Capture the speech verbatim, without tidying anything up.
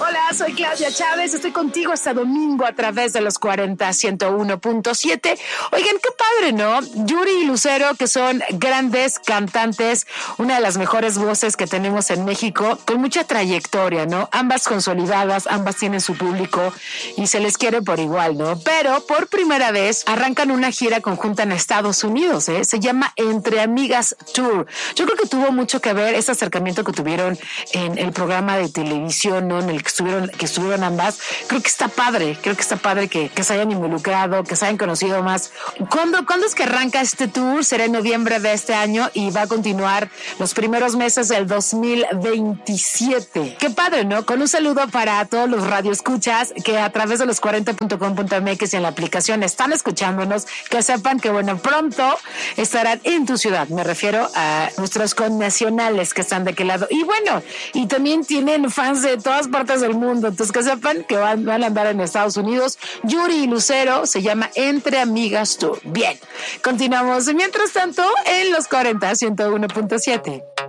Hola, soy Claudia Chávez, estoy contigo este domingo a través de los cuarenta ciento uno punto siete. Oigan, qué padre, ¿no? Yuri y Lucero, que son grandes cantantes, una de las mejores voces que tenemos en México, con mucha trayectoria, ¿no? Ambas consolidadas, ambas tienen su público y se les quiere por igual, ¿no? Pero por primera vez arrancan una gira conjunta en Estados Unidos, ¿eh? Se llama Entre Amigas Tour. Yo creo que tuvo mucho que ver ese acercamiento que tuvieron en el programa de televisión, ¿no? En el que estuvieron, que estuvieron ambas. Creo que está padre, creo que está padre que, que se hayan involucrado, que se hayan conocido más. ¿Cuándo, ¿Cuándo es que arranca este tour? Será en noviembre de este año y va a continuar los primeros meses del dos mil veintisiete. Qué padre, ¿no? Con un saludo para todos los radioescuchas que a través de los cuarenta punto com punto m x y en la aplicación están escuchándonos, que sepan que, bueno, pronto estarán en tu ciudad. Me refiero a nuestros connacionales que están de aquel lado. Y bueno, y también tienen fans de todas partes del mundo. Entonces, que sepan que van, van a andar en Estados Unidos. Yuri y Lucero, se llama Entre Amigas Tour. Bien, continuamos. Mientras tanto, en los cuarenta ciento uno punto siete.